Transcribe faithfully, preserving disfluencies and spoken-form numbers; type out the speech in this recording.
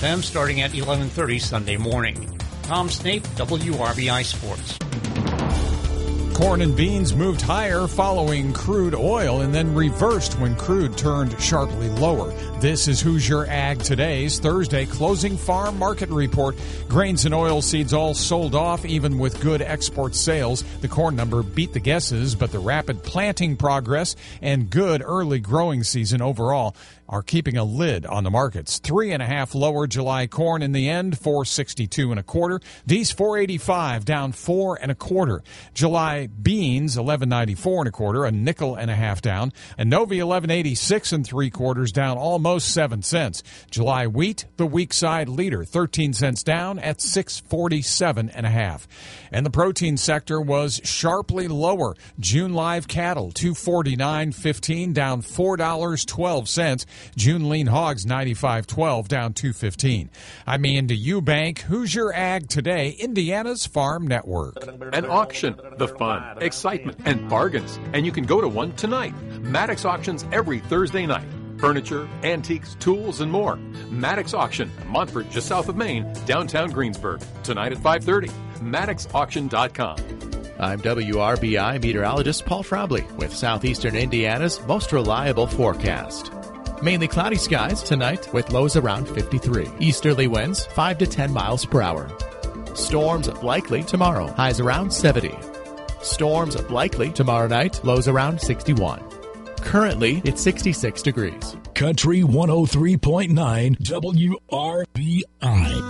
Them starting at eleven thirty Sunday morning. Tom Snape, W R B I Sports. Corn and beans moved higher following crude oil and then reversed when crude turned sharply lower. This is Hoosier Ag Today's Thursday closing farm market report. Grains and oilseeds all sold off, even with good export sales. The corn number beat the guesses, but the rapid planting progress and good early growing season overall are keeping a lid on the markets. Three and a half lower July corn in the end, four sixty-two and a quarter. D's four eighty-five, down four and a quarter. July beans eleven ninety-four and a quarter, a nickel and a half down. And Novi eleven eighty-six and three quarters, down almost seven cents. July wheat, the weak side leader, thirteen cents down at six forty-seven and a half. And the protein sector was sharply lower. June live cattle two forty-nine fifteen, down four dollars and twelve cents. June lean hogs ninety-five twelve, down two fifteen. I'm Andy Eubank, Hoosier Ag Today, Indiana's Farm Network. An auction, the fun, excitement, and bargains. And you can go to one tonight. Maddox auctions every Thursday night. Furniture, antiques, tools, and more. Maddox Auction, Montfort, just south of Maine, downtown Greensburg. Tonight at five thirty. Maddox Auction dot com. I'm W R B I meteorologist Paul Frobley with Southeastern Indiana's most reliable forecast. Mainly cloudy skies tonight with lows around fifty-three. Easterly winds five to ten miles per hour. Storms likely tomorrow, highs around seventy. Storms likely tomorrow night, lows around sixty-one. Currently, it's sixty-six degrees. Country one oh three point nine W R B I.